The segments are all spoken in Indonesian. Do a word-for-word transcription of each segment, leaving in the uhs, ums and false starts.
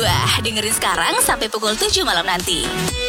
dua. Dengerin sekarang sampai pukul tujuh malam nanti.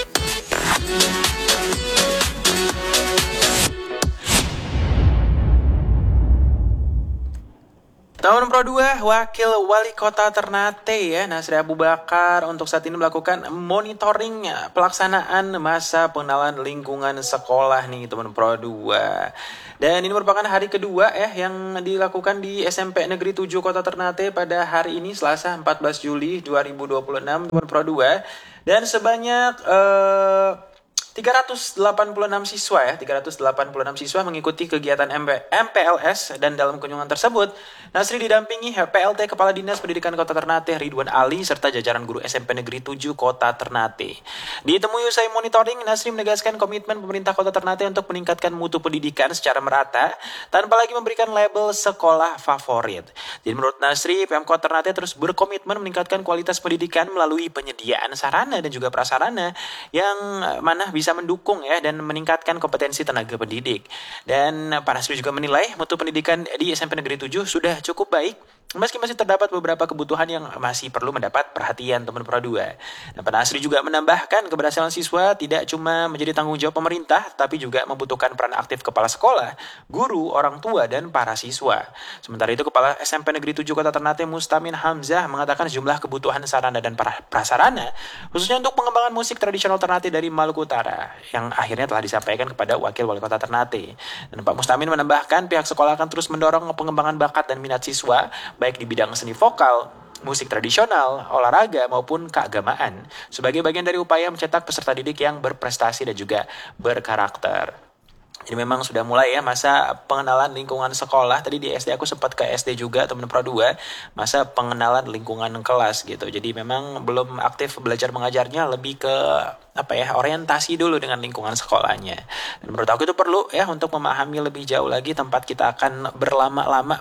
Tahun Pro dua, Wakil Wali Kota Ternate ya, Nasri Abu Bakar untuk saat ini melakukan monitoring pelaksanaan masa pengenalan lingkungan sekolah nih teman Pro dua. Dan ini merupakan hari kedua ya yang dilakukan di S M P Negeri tujuh Kota Ternate pada hari ini Selasa empat belas Juli dua ribu dua puluh enam teman Pro dua. Dan sebanyak eh, tiga ratus delapan puluh enam siswa ya, tiga ratus delapan puluh enam siswa mengikuti kegiatan M P L S dan dalam kunjungan tersebut Nasri didampingi P L T Kepala Dinas Pendidikan Kota Ternate Ridwan Ali serta jajaran guru S M P Negeri tujuh Kota Ternate. Ditemui usai monitoring, Nasri menegaskan komitmen pemerintah Kota Ternate untuk meningkatkan mutu pendidikan secara merata tanpa lagi memberikan label sekolah favorit. Jadi menurut Nasri, Pemkot Ternate terus berkomitmen meningkatkan kualitas pendidikan melalui penyediaan sarana dan juga prasarana yang mana bisa mendukung ya dan meningkatkan kompetensi tenaga pendidik. Dan Pak Nasri juga menilai mutu pendidikan di S M P Negeri tujuh sudah cukup baik meski masih terdapat beberapa kebutuhan yang masih perlu mendapat perhatian teman Pro dua. Dan Pak Nasri juga menambahkan keberhasilan siswa tidak cuma menjadi tanggung jawab pemerintah tapi juga membutuhkan peran aktif kepala sekolah, guru, orang tua dan para siswa. Sementara itu Kepala S M P Negeri tujuh Kota Ternate Mustamin Hamzah mengatakan jumlah kebutuhan sarana dan prasarana khususnya untuk pengembangan musik tradisional Ternate dari Maluku Utara yang akhirnya telah disampaikan kepada Wakil Wali Kota Ternate. Dan Pak Mustamin menambahkan pihak sekolah akan terus mendorong pengembangan bakat dan minat siswa baik di bidang seni vokal, musik tradisional, olahraga maupun keagamaan sebagai bagian dari upaya mencetak peserta didik yang berprestasi dan juga berkarakter. Jadi memang sudah mulai ya masa pengenalan lingkungan sekolah. Tadi di S D aku sempat ke S D juga teman Pro dua, masa pengenalan lingkungan kelas gitu. Jadi memang belum aktif belajar mengajarnya, lebih ke apa ya, orientasi dulu dengan lingkungan sekolahnya. Dan menurut aku itu perlu ya untuk memahami lebih jauh lagi tempat kita akan berlama-lama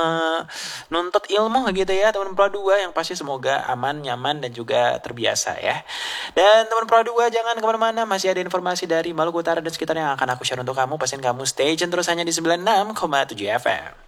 menuntut ilmu gitu ya teman Pro dua, yang pasti semoga aman, nyaman dan juga terbiasa ya. Dan teman Pro dua jangan kemana-mana, masih ada informasi dari Maluku Utara dan sekitarnya yang akan aku share untuk kamu. Pastiin kamu stay tune terus hanya di sembilan puluh enam koma tujuh F M.